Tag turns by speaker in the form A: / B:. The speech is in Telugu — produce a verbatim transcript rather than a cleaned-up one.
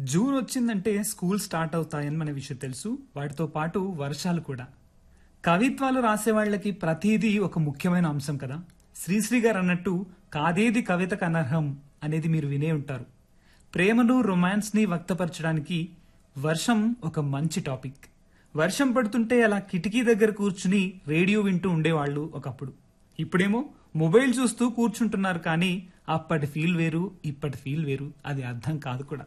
A: జూన్ వచ్చిందంటే స్కూల్ స్టార్ట్ అవుతాయని మన విషయం తెలుసు. వాటితో పాటు వర్షాలు కూడా. కవిత్వాలు రాసేవాళ్లకి ప్రతిదీ ఒక ముఖ్యమైన అంశం కదా. శ్రీశ్రీ గారు అన్నట్టు కాదేది కవితకు అనర్హం అనేది మీరు వినే ఉంటారు. ప్రేమను రొమాన్స్ ని వ్యక్తపరచడానికి వర్షం ఒక మంచి టాపిక్. వర్షం పడుతుంటే అలా కిటికీ దగ్గర కూర్చుని రేడియో వింటూ ఉండేవాళ్లు ఒకప్పుడు. ఇప్పుడేమో మొబైల్ చూస్తూ కూర్చుంటున్నారు. కానీ అప్పటి ఫీల్ వేరు, ఇప్పటి ఫీల్ వేరు. అది అర్థం కాదు కూడా.